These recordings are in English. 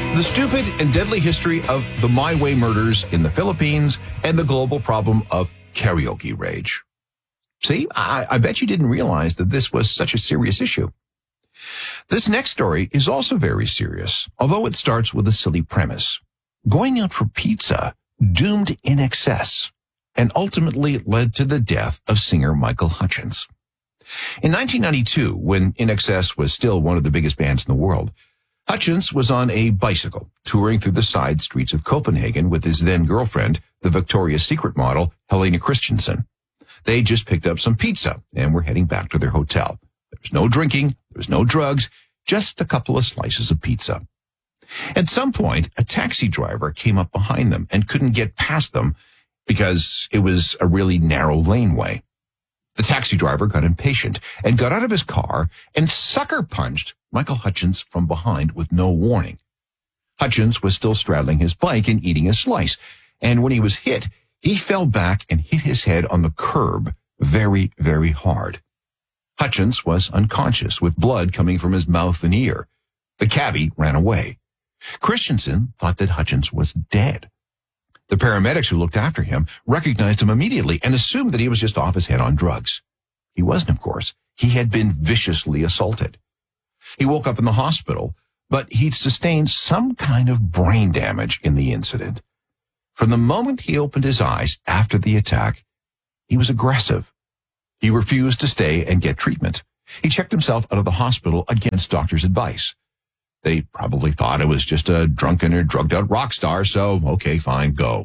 The stupid and deadly history of the My Way murders in the Philippines and the global problem of karaoke rage. See, I bet you didn't realize that this was such a serious issue. This next story is also very serious, although it starts with a silly premise. Going out for pizza doomed INXS and ultimately led to the death of singer Michael Hutchence. In 1992, when INXS was still one of the biggest bands in the world, Hutchence was on a bicycle touring through the side streets of Copenhagen with his then-girlfriend, the Victoria's Secret model, Helena Christensen. They just picked up some pizza and were heading back to their hotel. There was no drinking, there was no drugs, just a couple of slices of pizza. At some point, a taxi driver came up behind them and couldn't get past them because it was a really narrow laneway. The taxi driver got impatient and got out of his car and sucker punched Michael Hutchence from behind with no warning. Hutchence was still straddling his bike and eating a slice, and when he was hit, he fell back and hit his head on the curb very, very hard. Hutchence was unconscious with blood coming from his mouth and ear. The cabbie ran away. Christensen thought that Hutchence was dead. The paramedics who looked after him recognized him immediately and assumed that he was just off his head on drugs. He wasn't, of course. He had been viciously assaulted. He woke up in the hospital, but he'd sustained some kind of brain damage in the incident. From the moment he opened his eyes after the attack, he was aggressive. He refused to stay and get treatment. He checked himself out of the hospital against doctors' advice. They probably thought it was just a drunken or drugged-out rock star, so okay, fine, go.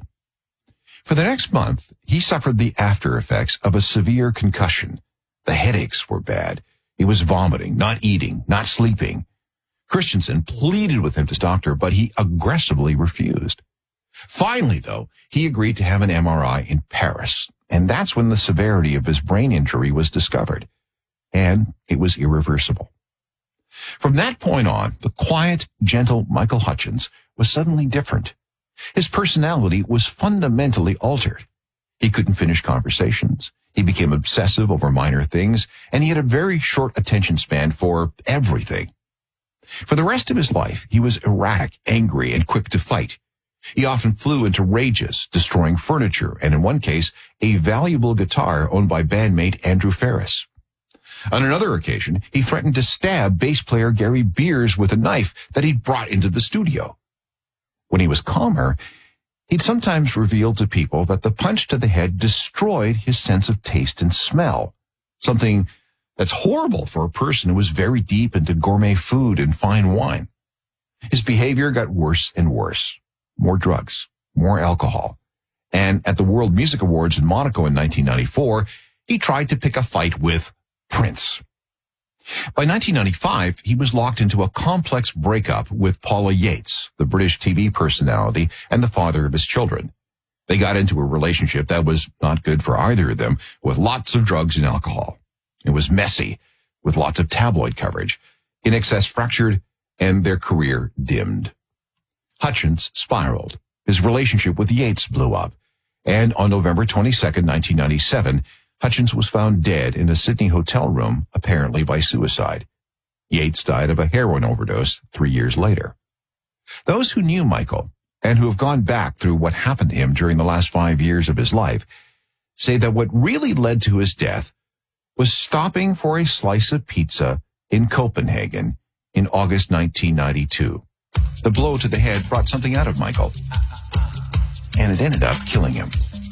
For the next month, he suffered the after effects of a severe concussion. The headaches were bad. He was vomiting, not eating, not sleeping. Christensen pleaded with him to doctor, but he aggressively refused. Finally, though, he agreed to have an MRI in Paris, and that's when the severity of his brain injury was discovered. And it was irreversible. From that point on, the quiet, gentle Michael Hutchence was suddenly different. His personality was fundamentally altered. He couldn't finish conversations. He became obsessive over minor things, and he had a very short attention span for everything. For the rest of his life, he was erratic, angry, and quick to fight. He often flew into rages, destroying furniture, and in one case, a valuable guitar owned by bandmate Andrew Ferris. On another occasion, he threatened to stab bass player Gary Beers with a knife that he'd brought into the studio. When he was calmer, he'd sometimes reveal to people that the punch to the head destroyed his sense of taste and smell, something that's horrible for a person who was very deep into gourmet food and fine wine. His behavior got worse and worse. More drugs, more alcohol. And at the World Music Awards in Monaco in 1994, he tried to pick a fight with Prince. By 1995, he was locked into a complex breakup with Paula Yates, the British TV personality and the father of his children. They got into a relationship that was not good for either of them, with lots of drugs and alcohol. It was messy, with lots of tabloid coverage. INXS fractured, and their career dimmed. Hutchence spiraled. His relationship with Yates blew up. And on November 22nd, 1997, Hutchence was found dead in a Sydney hotel room, apparently by suicide. Yates died of a heroin overdose 3 years later. Those who knew Michael, and who have gone back through what happened to him during the last 5 years of his life, say that what really led to his death was stopping for a slice of pizza in Copenhagen in August 1992. The blow to the head brought something out of Michael, and it ended up killing him.